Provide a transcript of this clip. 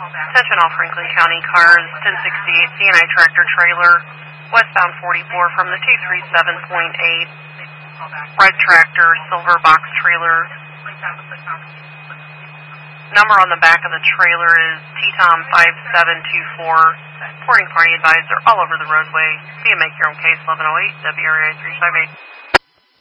Attention all Franklin County cars, 1068 CNI tractor trailer, westbound 44 from the 237.8. Red tractor, silver box trailer. Number on the back of the trailer is TTOM 5724. Boarding party advised they're all over the roadway. See you make your own case, 1108 WRI 358.